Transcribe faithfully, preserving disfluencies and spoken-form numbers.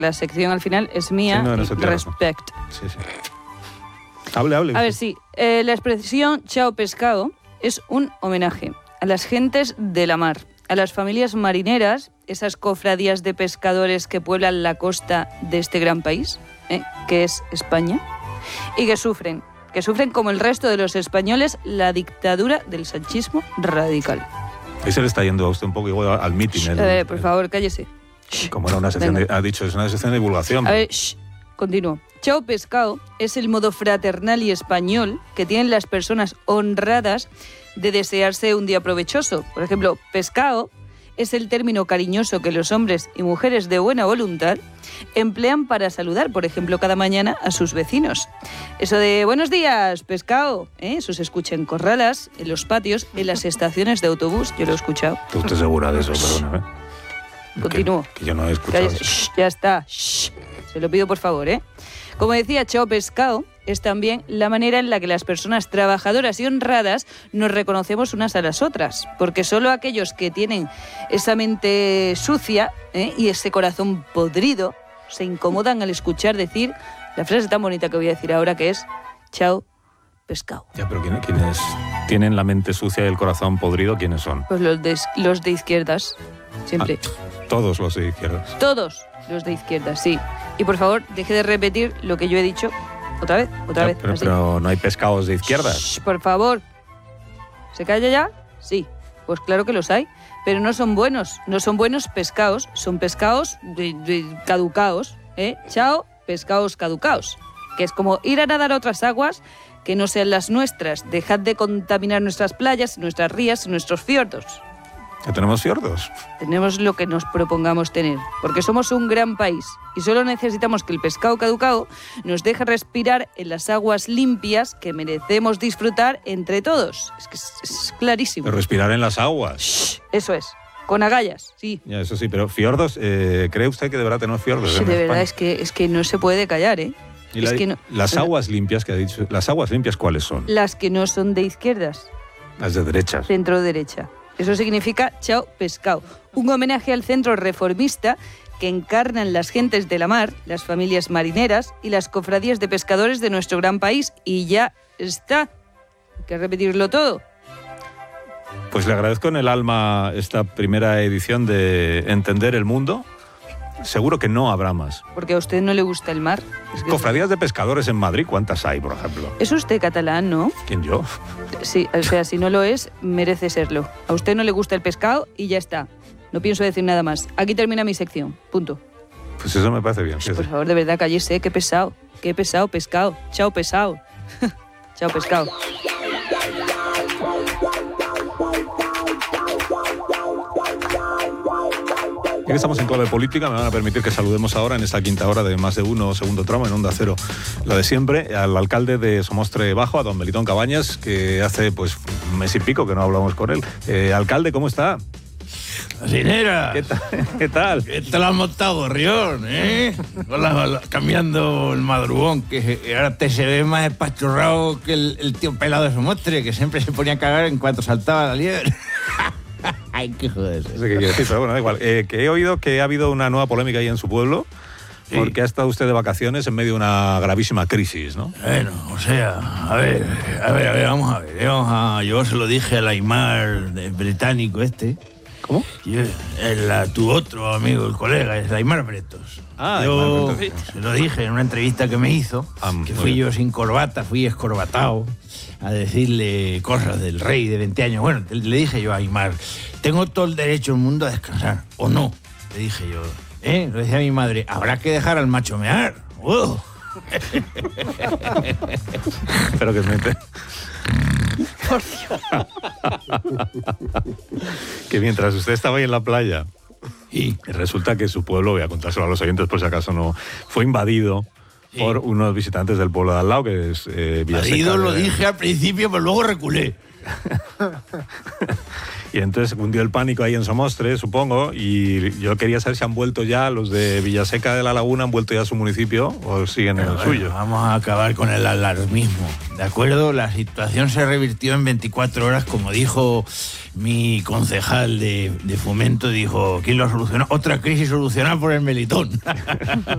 La sección al final es mía. Sí, no, no, respect. Sí, sí. Hable, hable. A ver, sí. Eh, la expresión chao pescado es un homenaje a las gentes de la mar, a las familias marineras, esas cofradías de pescadores que pueblan la costa de este gran país, ¿eh? que es España, y que sufren, que sufren como el resto de los españoles la dictadura del sanchismo radical. Ahí se le está yendo a usted un poco igual al mitin. Eh, por favor, cállese. Como era una sección de, ha dicho, es una sección de divulgación. A ver, shh, continúo. Chao pescado es el modo fraternal y español que tienen las personas honradas de desearse un día provechoso. Por ejemplo, pescado es el término cariñoso que los hombres y mujeres de buena voluntad emplean para saludar, por ejemplo, cada mañana a sus vecinos. Eso de buenos días, pescado, ¿eh? Eso se escucha en corralas, en los patios, en las estaciones de autobús. Yo lo he escuchado. ¿Está usted segura de eso? Perdóname. Continúo. Que, que yo no he escuchado Cállese. eso. Shh, ya está. Shh. Se lo pido por favor, ¿eh? Como decía, chao pescado es también la manera en la que las personas trabajadoras y honradas nos reconocemos unas a las otras, porque solo aquellos que tienen esa mente sucia ¿eh? y ese corazón podrido se incomodan al escuchar decir la frase tan bonita que voy a decir ahora, que es chao pescado. Ya, pero ¿quién, ¿quiénes tienen la mente sucia y el corazón podrido? ¿Quiénes son? Pues los de, los de izquierdas, siempre. Ah, todos los de izquierdas. Todos los de izquierdas, sí. Y por favor, deje de repetir lo que yo he dicho otra vez, otra Ya, vez. Pero, así. pero no hay pescados de izquierdas. Shh, por favor. ¿Se calla ya? Sí. Pues claro que los hay. Pero no son buenos. No son buenos pescados. Son pescados de, de caducaos. ¿eh? Chao, pescados caducaos. Que es como ir a nadar a otras aguas que no sean las nuestras. Dejad de contaminar nuestras playas, nuestras rías, nuestros fiordos. ¿Que tenemos fiordos? Tenemos lo que nos propongamos tener, porque somos un gran país y solo necesitamos que el pescado caducado nos deje respirar en las aguas limpias que merecemos disfrutar entre todos. Es que es, es clarísimo. Pero respirar en las aguas. Shh, eso es, con agallas, sí. Ya, eso sí, pero fiordos, eh, ¿cree usted que deberá tener fiordos? Sí, en de España? verdad es que, es que no se puede callar, ¿eh? ¿Y es la, que no, las aguas limpias que ha dicho, las aguas limpias ¿cuáles son? Las que no son de izquierdas, Las de derechas. centro-derecha. Eso significa chao pescado, un homenaje al centro reformista que encarnan las gentes de la mar, las familias marineras y las cofradías de pescadores de nuestro gran país. Y ya está. Hay que repetirlo todo. Pues le agradezco en el alma esta primera edición de Entender el Mundo. Seguro que no habrá más. Porque a usted no le gusta el mar. Es que Cofradías de pescadores en Madrid, ¿cuántas hay, por ejemplo? es usted catalán, ¿no? ¿Quién, yo? Sí, o sea, si no lo es, merece serlo. A usted no le gusta el pescado y ya está. No pienso decir nada más. Aquí termina mi sección. Punto. Pues eso me parece bien. Por favor, de verdad, cállese. Qué pesado. Qué pesado, pescado. Chao, pesado. Chao, pescado. Ya que estamos en Clave Política, me van a permitir que saludemos ahora en esta quinta hora de Más de Uno, segundo tramo, en Onda Cero, la de siempre, al alcalde de Somostre Bajo, a don Melitón Cabañas, que hace pues un mes y pico que no hablamos con él. Eh, alcalde, ¿cómo está? Asinera. ¿Qué tal? ¿Qué tal? ¿Qué te lo has montado, Gorrión, eh? Hola, hola, cambiando el madrugón, que ahora te se ve más espachurrado que el, el tío pelado de Somostre, que siempre se ponía a cagar en cuanto saltaba la liebre. Ay, qué joder. No sé qué quiere decir, pero bueno, da igual. Eh, que he oído que ha habido una nueva polémica ahí en su pueblo, Sí. porque ha estado usted de vacaciones en medio de una gravísima crisis, ¿no? Bueno, o sea, a ver, a ver, a ver, vamos a ver. Vamos a, yo se lo dije al Aymar de- británico este. ¿Cómo? Y el, el- a tu otro amigo, el colega, es Aymar Bretos. Ah, yo Aymar Bretos. se lo dije en una entrevista que me hizo, Ah, que muy fui bien. yo sin corbata, fui escorbatado a decirle cosas del rey de veinte años. Bueno, le dije yo a Aymar, tengo todo el derecho del mundo a descansar, ¿o no? Le dije yo, ¿eh? Lo decía mi madre, habrá que dejar al macho mear. ¡Uh! Pero que es mente. Que mientras usted estaba ahí en la playa, Y resulta que su pueblo, voy a contárselo a los oyentes por si acaso no, fue invadido Sí. por unos visitantes del pueblo de al lado, que es eh, Villaseca. marido lo de- dije al principio, pero luego reculé. Y entonces cundió el pánico ahí en Somostre, supongo, y yo quería saber si han vuelto ya, los de Villaseca de la Laguna, han vuelto ya a su municipio o siguen en el Bueno, suyo. vamos a acabar con el alarmismo, ¿de acuerdo? La situación se revirtió en veinticuatro horas, como dijo mi concejal de, de fomento, dijo, ¿quién lo solucionó? Otra crisis solucionada por el Melitón.